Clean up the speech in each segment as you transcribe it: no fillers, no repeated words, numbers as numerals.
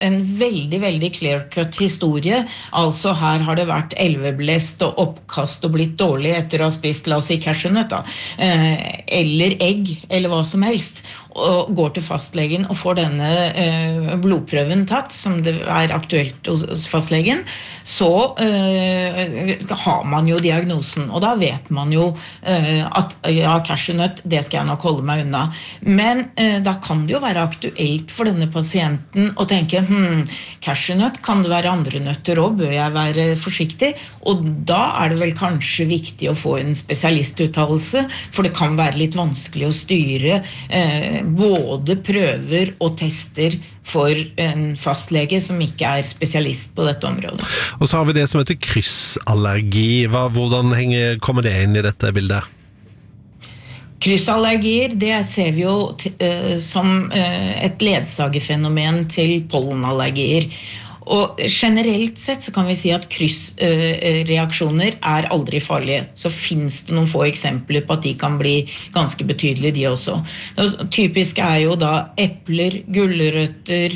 en veldig clear-cut historie. Altså her har det vært elveblest og oppkast og blitt dårlig etter å ha spist, la oss si cashewnøtt da, eller egg, eller hva som helst, og går til fastlegen og får denne blodprøven tatt, som det er aktuelt hos fastlegen, så har man jo diagnosen, og da vet man jo at ja, cashewnøtt, det skal jeg nok holde meg unna. Men da kan det jo være aktuelt for denne pasienten å tenke, cashewnøtt, kan det være andre nøtter også, bør jeg være forsiktig? Og da er det vel kanskje viktig å få en spesialistuttalelse, for det kan være litt vanskelig å styre både prøver og tester for en fastlege som ikke er spesialist på dette området. Og så har vi det som heter kryssallergi. Hvordan kommer det inn i dette bildet? Kryssallergier, det ser vi jo som et ledsagefenomen til pollenallergier. Og generelt sett så kan vi si at kryssreaksjoner er aldri farlige. Så finnes det noen få eksempler på at de kan bli ganske betydelige de også. Typisk er jo da epler, gulrøtter,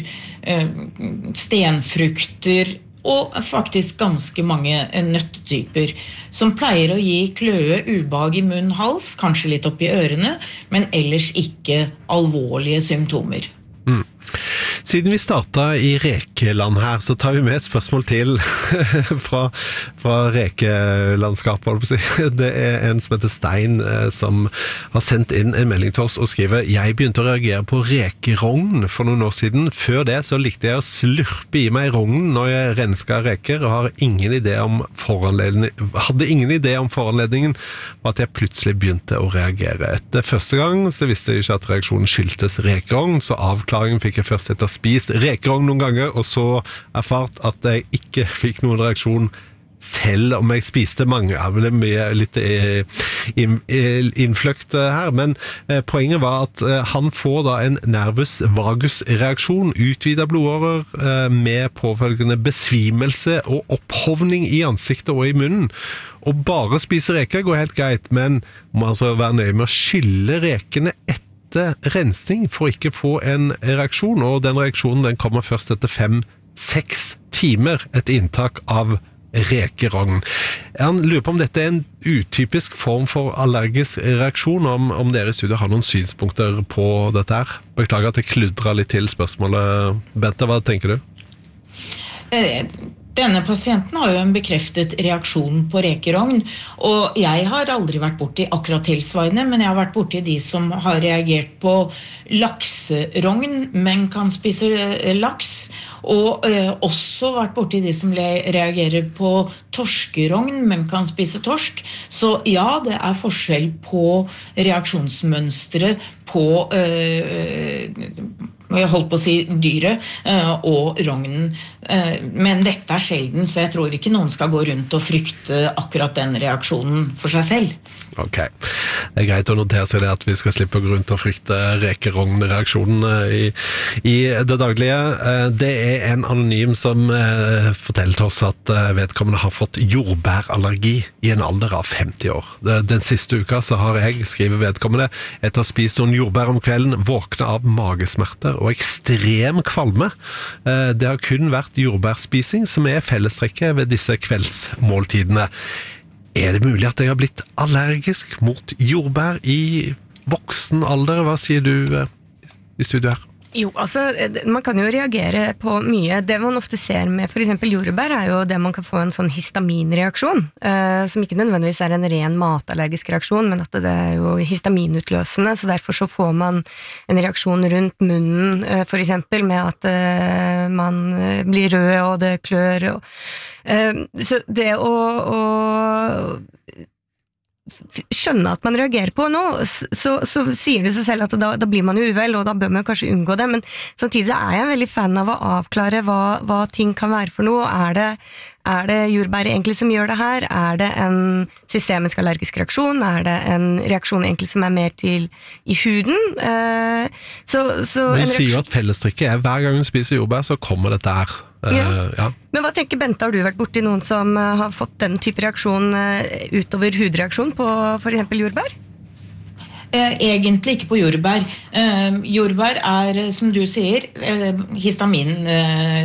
stenfrukter og faktisk ganske mange nøttetyper som pleier å gi kløe, ubehag i munn, hals, kanskje litt opp i ørene, men ellers ikke alvorlige symptomer. Siden vi startet i rekeland her, så tar vi med et spørsmål til fra rekelandskapet. Det er en som heter Stein som har sendt inn en melding til oss og skriver: Jeg begynte å reagere på rekerogn for noen år siden. Før det så likte jeg å slurpe i meg rognen når jeg renska reker, og hadde ingen idé om foranledningen på at jeg plutselig begynte å reagere. Etter første gang så visste jeg ikke at reaksjonen skyldtes rekerogn, så avklaringen fikk jeg først etter spist rekerogn noen ganger, og så erfart at jeg ikke fikk noen reaksjon selv om jeg spiste mange. Det ble litt innfløkt her, men poenget var at han får da en nervus vagus reaksjon, utvidet blodårer med påfølgende besvimelse og opphovning i ansiktet og i munnen. Og bare spise reker går helt greit, men må altså være nøye med å skylle rekene etter rensning for ikke få en reaksjon, og den reaksjonen den kommer først etter 5-6 timer etter inntak av rekerogn. Han lurer på om dette er en utypisk form for allergisk reaksjon, om dere i studiet har noen synspunkter på dette her. Beklager at jeg kludrer litt til spørsmålet. Bente, hva tenker du? Denne pasienten har jo en bekreftet reaksjon på rekerogn, og jeg har aldri vært borti akkurat tilsvarende, men jeg har vært borti de som har reagert på lakserogn, men kan spise laks, og også vært borti de som reagerer på torskerogn, men kan spise torsk. Så ja, det er forskjell på reaksjonsmønstre på jeg holdt på å si dyret og rognen, men dette er sjelden, så jeg tror ikke noen skal gå rundt og frykte akkurat den reaksjonen for seg selv. Ok, det er greit å notere seg det at vi skal slippe å gå rundt og frykte rekerogn-reaksjonen i det daglige. Det er en anonym som forteller til oss at vedkommende har fått jordbærallergi i en alder av 50 år. Den siste uka så har jeg, skriver vedkommende, etter å ha spist noen jordbær om kvelden, våknet av magesmerter og ekstrem kvalme. Det har kun vært jordbærspising som er fellestrekket ved disse kveldsmåltidene. Er det mulig at jeg har blitt allergisk mot jordbær i voksen alder? Hva sier du i studiet her? Jo, altså, man kan jo reagere på mye. Det man ofte ser med for eksempel jordbær er jo det man kan få en sånn histaminreaksjon, som ikke nødvendigvis er en ren matallergisk reaksjon, men at det er jo histaminutløsende, så derfor så får man en reaksjon rundt munnen, for eksempel med at man blir rød og det klør. Så det å skjønne at man reagerer på noe, så sier det seg selv at da blir man jo uvel, og da bør man kanskje unngå det, men samtidig så er jeg en veldig fan av å avklare hva ting kan være for noe. Er det jordbær egentlig som gjør det her? Er det en systemisk allergisk reaksjon? Er det en reaksjon egentlig som er mer til i huden? Men du sier jo at fellestrekket er hver gang du spiser jordbær, så kommer dette her. Ja. Men hva tenker Bente, har du vært borti noen som har fått den type reaksjon utover hudreaksjon på for eksempel jordbær? Egentlig ikke på jordbær. Jordbær som du sier, histamin